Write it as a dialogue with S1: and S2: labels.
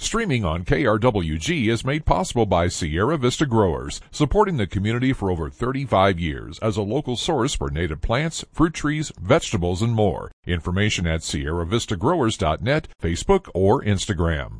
S1: Streaming on KRWG is made possible by Sierra Vista Growers, supporting the community for over 35 years as a local source for native plants, fruit trees, vegetables, and more. Information at sierravistagrowers.net, Facebook, or Instagram.